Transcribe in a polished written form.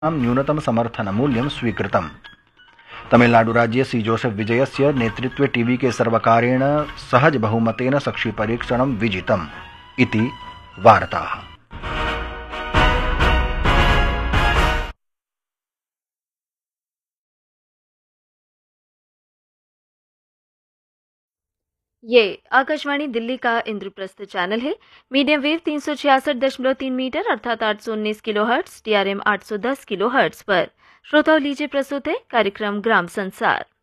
न्यूनतमसमर्थनमूल्यं स्वीकृतम्। तमिलनाडुराज्ये सी जोसेफ विजयस्य नेतृत्वे टीवी के सर्वकारेण सहज बहुमतेन साक्षिपरीक्षणं विजितम् इति वार्ताः। ये आकाशवाणी दिल्ली का इंद्रप्रस्थ चैनल है। मीडियम वेव 366.3 मीटर अर्थात 819 किलोहर्ट्ज, DRM 810 किलोहर्ट्ज पर। श्रोताओं, लीजिए प्रस्तुत है कार्यक्रम ग्राम संसार।